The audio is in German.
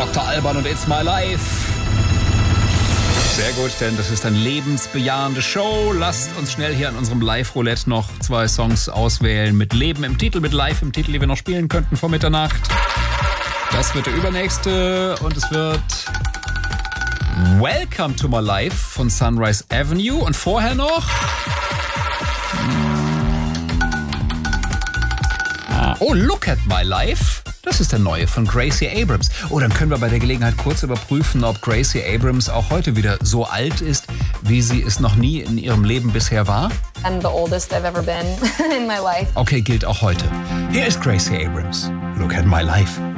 Dr. Alban und It's My Life. Sehr gut, denn das ist eine lebensbejahende Show. Lasst uns schnell hier an unserem Live-Roulette noch 2 Songs auswählen mit Leben im Titel, mit Live im Titel, die wir noch spielen könnten vor Mitternacht. Das wird der übernächste und es wird Welcome to My Life von Sunrise Avenue und vorher noch Oh, Look at My Life. Das ist der neue von Gracie Abrams. Oh, dann können wir bei der Gelegenheit kurz überprüfen, ob Gracie Abrams auch heute wieder so alt ist, wie sie es noch nie in ihrem Leben bisher war. I'm the oldest I've ever been in my life. Okay, gilt auch heute. Hier ist Gracie Abrams. Look at My Life.